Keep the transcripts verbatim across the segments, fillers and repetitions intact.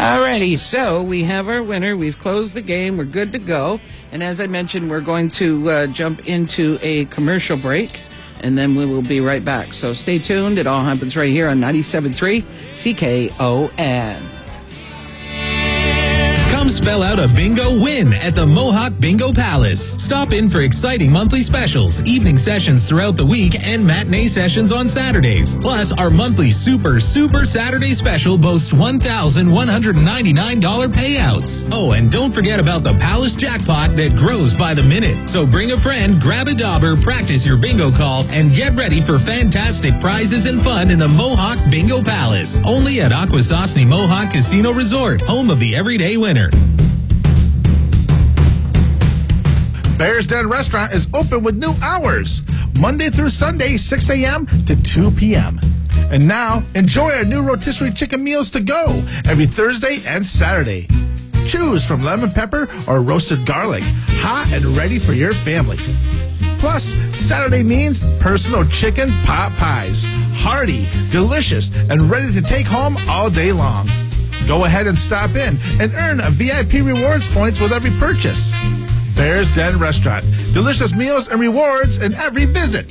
Alrighty, so we have our winner. We've closed the game. We're good to go. And as I mentioned, we're going to uh, jump into a commercial break, and then we will be right back. So stay tuned. It all happens right here on ninety-seven point three C K O N. Come spell out a bingo win at the Mohawk Bingo Palace. Stop in for exciting monthly specials, evening sessions throughout the week, and matinee sessions on Saturdays. Plus, our monthly Super Super Saturday special boasts one thousand one hundred ninety-nine dollars payouts. Oh, and don't forget about the Palace jackpot that grows by the minute. So bring a friend, grab a dauber, practice your bingo call, and get ready for fantastic prizes and fun in the Mohawk Bingo Palace. Only at Akwesasne Mohawk Casino Resort, home of the everyday winner. Bear's Den Restaurant is open with new hours, Monday through Sunday, six a.m. to two p.m. And now, enjoy our new rotisserie chicken meals to go every Thursday and Saturday. Choose from lemon pepper or roasted garlic, hot and ready for your family. Plus, Saturday means personal chicken pot pies, hearty, delicious, and ready to take home all day long. Go ahead and stop in and earn a V I P rewards points with every purchase. Bear's Den Restaurant. Delicious meals and rewards in every visit.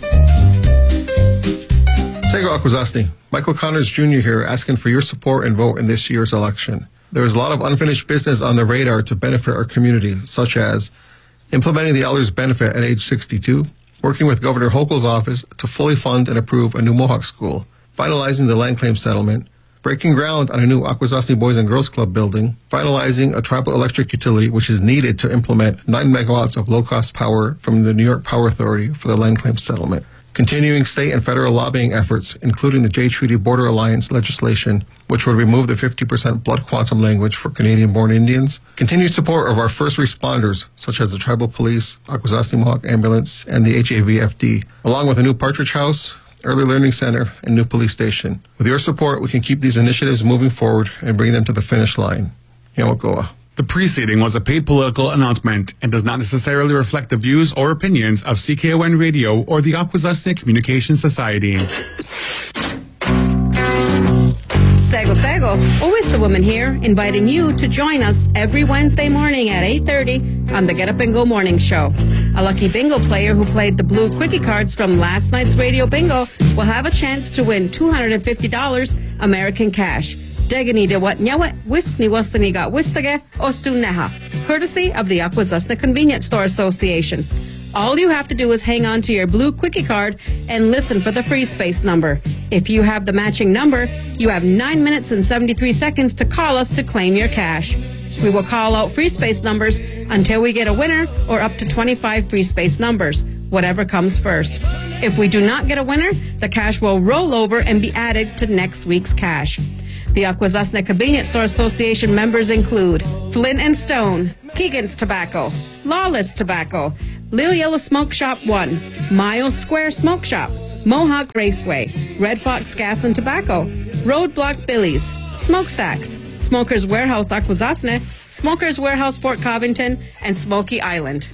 Sego Akwesasne. Michael Connors Junior here, asking for your support and vote in this year's election. There is a lot of unfinished business on the radar to benefit our community, such as implementing the Elders Benefit at age sixty-two, working with Governor Hochul's office to fully fund and approve a new Mohawk school, finalizing the land claim settlement, breaking ground on a new Akwesasne Boys and Girls Club building, finalizing a tribal electric utility which is needed to implement nine megawatts of low-cost power from the New York Power Authority for the land claim settlement, continuing state and federal lobbying efforts, including the Jay Treaty Border Alliance legislation, which would remove the fifty percent blood quantum language for Canadian-born Indians, continued support of our first responders, such as the Tribal Police, Akwesasne Mohawk Ambulance, and the H A V F D, along with a new Partridge House, Early Learning Center, and new police station. With your support, we can keep these initiatives moving forward and bring them to the finish line. Yamokoa. The preceding was a paid political announcement and does not necessarily reflect the views or opinions of C K O N Radio or the Akwesasne Communication Society. Sego Sego, always the woman here, inviting you to join us every Wednesday morning at eight thirty on the Get Up and Go Morning Show. A lucky bingo player who played the blue quickie cards from last night's radio bingo will have a chance to win two hundred fifty dollars American cash. Degani de wat nyawet wist ni wastani got wistage ostu neha, courtesy of the Akwesasne Convenience Store Association. All you have to do is hang on to your blue quickie card and listen for the free space number. If you have the matching number, you have nine minutes and seventy-three seconds to call us to claim your cash. We will call out free space numbers until we get a winner or up to twenty-five free space numbers, whatever comes first. If we do not get a winner, the cash will roll over and be added to next week's cash. The Akwesasne Convenience Store Association members include Flint and Stone, Keegan's Tobacco, Lawless Tobacco, Lil Yellow Smoke Shop one, Miles Square Smoke Shop, Mohawk Raceway, Red Fox Gas and Tobacco, Roadblock Billy's, Smokestacks, Smokers Warehouse Akwesasne, Smokers Warehouse Fort Covington, and Smoky Island.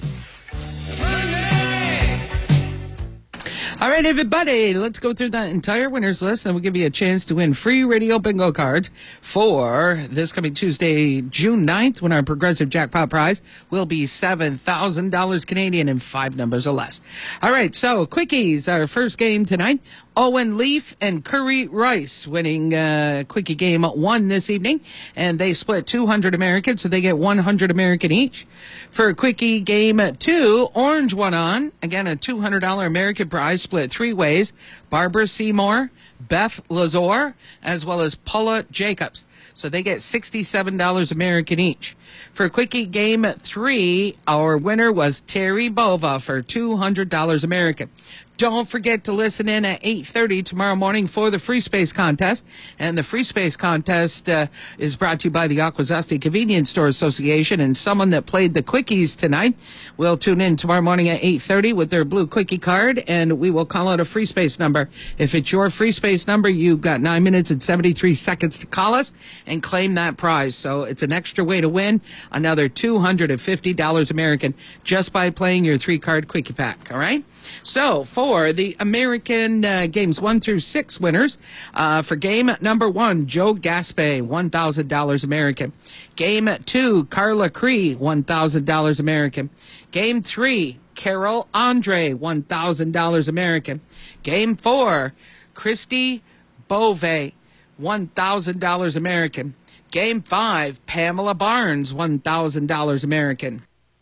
All right, everybody, let's go through that entire winners list, and we'll give you a chance to win free radio bingo cards for this coming Tuesday, June ninth, when our progressive jackpot prize will be seven thousand dollars Canadian and five numbers or less. All right, so quickies, our first game tonight. Owen Leaf and Curry Rice winning uh, quickie game one this evening, and they split two hundred American, so they get one hundred American each. For quickie game two, Orange won on, again a two hundred dollars American prize, split three ways. Barbara Seymour, Beth Lazor, as well as Paula Jacobs. So they get sixty-seven dollars American each. For quickie game three, our winner was Terry Bova for two hundred dollars American. Don't forget to listen in at eight thirty tomorrow morning for the Free Space Contest. And the Free Space Contest uh, is brought to you by the Akwesasne Convenience Store Association. And someone that played the quickies tonight will tune in tomorrow morning at eight thirty with their blue quickie card, and we will call out a Free Space number. If it's your Free Space number, you've got nine minutes and seventy-three seconds to call us and claim that prize. So it's an extra way to win another two hundred fifty dollars American just by playing your three-card quickie pack, all right? So for the American uh, games one through six winners, uh, for game number one, Joe Gaspe, one thousand dollars American. Game two, Carla Cree, one thousand dollars American. Game three, Carol Andre, one thousand dollars American. Game four, Christy Bove, one thousand dollars American. Game five, Pamela Barnes, one thousand dollars American.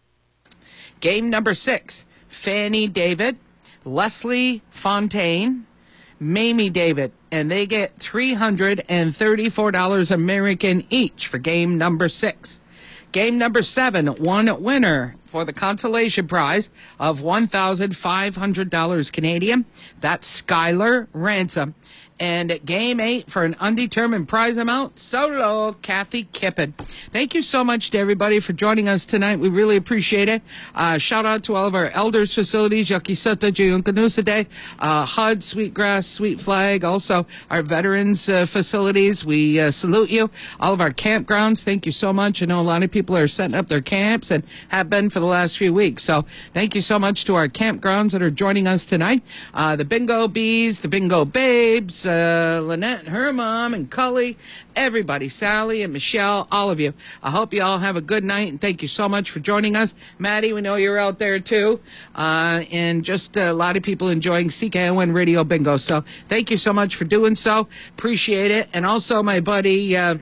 Game number six, Fanny David, Leslie Fontaine, Mamie David, and they get three hundred thirty-four dollars American each for game number six. Game number seven, one winner for the consolation prize of one thousand five hundred dollars Canadian. That's Skylar Ransom. And game eight for an undetermined prize amount, solo Kathy Kippen. Thank you so much to everybody for joining us tonight. We really appreciate it. Uh, shout out to all of our elders facilities, Yakisata, Jayunkanusade, uh, H U D, Sweetgrass, Sweet Flag, also our veterans uh, facilities. We uh, salute you. All of our campgrounds, thank you so much. I know a lot of people are setting up their camps and have been for the last few weeks. So thank you so much to our campgrounds that are joining us tonight. Uh, the Bingo Bees, the Bingo Babes, Uh, Lynette and her mom and Cully, everybody, Sally and Michelle, all of you. I hope you all have a good night, and thank you so much for joining us. Maddie, we know you're out there too, uh, and just a lot of people enjoying C K O N Radio Bingo. So thank you so much for doing so. Appreciate it. And also my buddy, uh,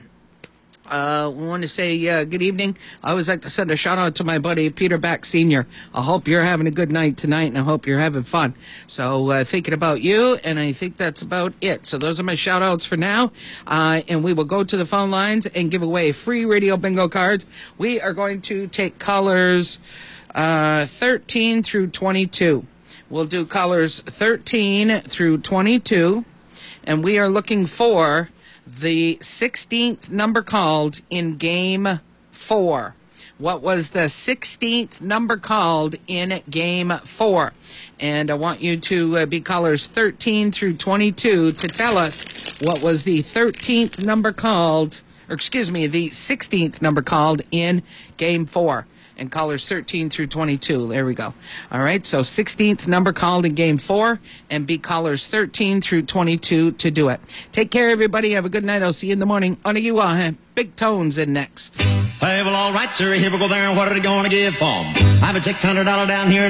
Uh, I want to say uh, good evening. I always like to send a shout out to my buddy Peter Beck Senior I hope you're having a good night tonight, and I hope you're having fun. So uh, thinking about you, and I think that's about it. So those are my shout outs for now, uh, and we will go to the phone lines and give away free radio bingo cards. We are going to take callers uh, thirteen through twenty-two. We'll do callers thirteen through twenty-two, and we are looking for the sixteenth number called in game four. What was the sixteenth number called in game four? And I want you to uh, be callers thirteen through twenty-two to tell us what was the thirteenth number called, or excuse me, the sixteenth number called in game four. And callers thirteen through twenty-two. There we go. All right, so sixteenth number called in game four, and be callers thirteen through twenty-two to do it. Take care, everybody. Have a good night. I'll see you in the morning. On you all, huh? Big Tones in next. Hey, well, all right, sir. Here we go there. What are they going to give for 'em? I have a six hundred dollars down here.